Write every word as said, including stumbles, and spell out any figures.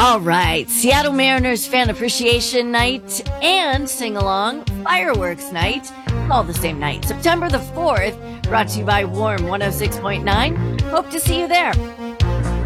All right, Seattle Mariners Fan Appreciation Night and Sing Along Fireworks Night, all the same night, September the fourth, brought to you by Warm one oh six point nine. Hope to see you there.